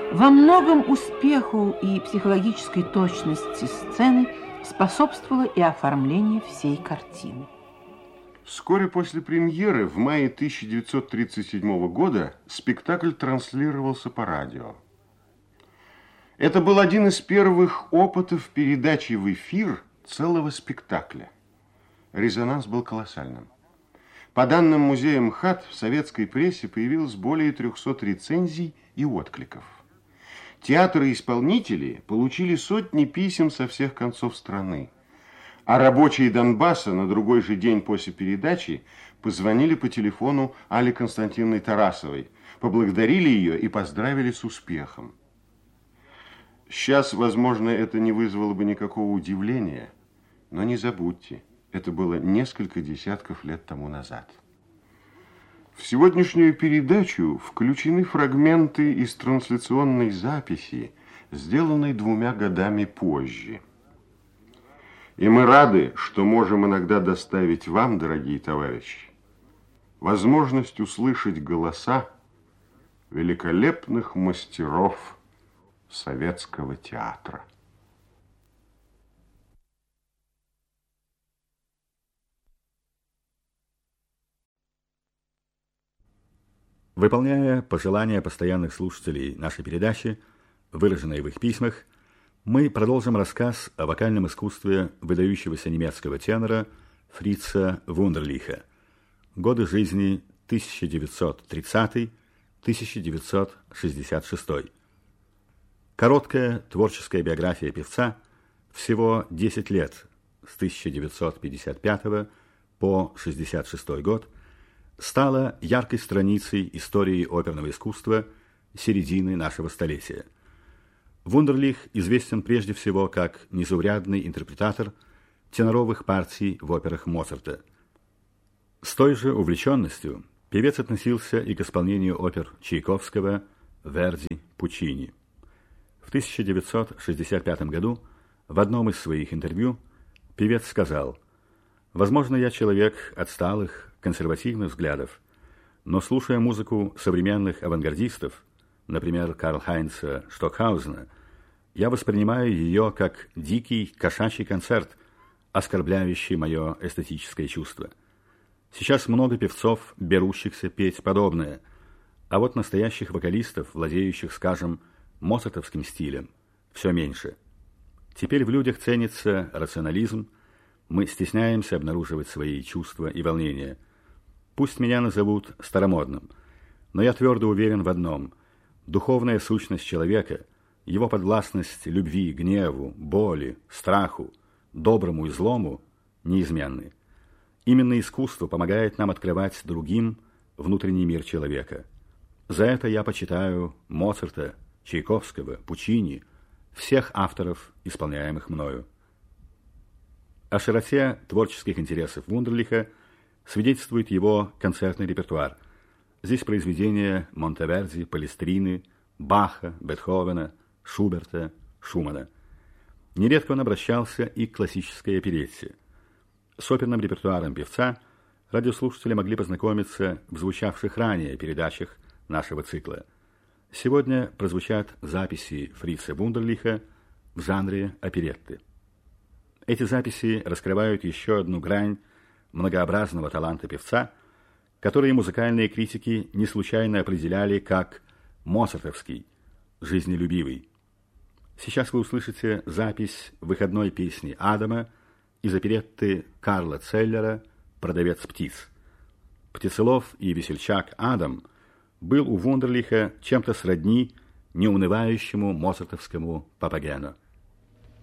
Во многом успеху и психологической точности сцены способствовало и оформление всей картины. Вскоре после премьеры, в мае 1937 года, спектакль транслировался по радио. Это был один из первых опытов передачи в эфир целого спектакля. Резонанс был колоссальным. По данным музея МХАТ, в советской прессе появилось более 300 рецензий и откликов. Театры и исполнители получили сотни писем со всех концов страны. А рабочие Донбасса на другой же день после передачи позвонили по телефону Алле Константиновне Тарасовой, поблагодарили ее и поздравили с успехом. Сейчас, возможно, это не вызвало бы никакого удивления, но не забудьте, это было несколько десятков лет тому назад. В сегодняшнюю передачу включены фрагменты из трансляционной записи, сделанной 2 годами позже. И мы рады, что можем иногда доставить вам, дорогие товарищи, возможность услышать голоса великолепных мастеров советского театра. Выполняя пожелания постоянных слушателей нашей передачи, выраженные в их письмах, мы продолжим рассказ о вокальном искусстве выдающегося немецкого тенора Фрица Вундерлиха. Годы жизни 1930-1966. Короткая творческая биография певца, всего 10 лет, с 1955 по 1966 год, стала яркой страницей истории оперного искусства середины нашего столетия. Вундерлих известен прежде всего как незаурядный интерпретатор теноровых партий в операх Моцарта. С той же увлеченностью певец относился и к исполнению опер Чайковского, Верди, Пуччини. В 1965 году в одном из своих интервью певец сказал: «Возможно, я человек отсталых, консервативных взглядов, но слушая музыку современных авангардистов, например, Карл-Хайнца Штокхаузена, я воспринимаю ее как дикий кошачий концерт, оскорбляющий мое эстетическое чувство. Сейчас много певцов, берущихся петь подобное, а вот настоящих вокалистов, владеющих, скажем, моцартовским стилем, все меньше. Теперь в людях ценится рационализм, мы стесняемся обнаруживать свои чувства и волнения. Пусть меня назовут старомодным, но я твердо уверен в одном: духовная сущность человека, его подвластность любви, гневу, боли, страху, доброму и злому неизменны. Именно искусство помогает нам открывать другим внутренний мир человека. За это я почитаю Моцарта, Чайковского, Пуччини, всех авторов, исполняемых мною». О широте творческих интересов Вундерлиха свидетельствует его концертный репертуар. Здесь произведения Монтеверди, Палестрины, Баха, Бетховена, Шуберта, Шумана. Нередко он обращался и к классической оперетте. С оперным репертуаром певца радиослушатели могли познакомиться в звучавших ранее передачах нашего цикла. Сегодня прозвучат записи Фрица Вундерлиха в жанре оперетты. Эти записи раскрывают еще одну грань многообразного таланта певца, который музыкальные критики не случайно определяли как моцартовский, жизнелюбивый. Сейчас вы услышите запись выходной песни Адама из оперетты Карла Целлера «Продавец птиц». Птицелов и весельчак Адам был у Вундерлиха чем-то сродни неунывающему моцартовскому Папагену.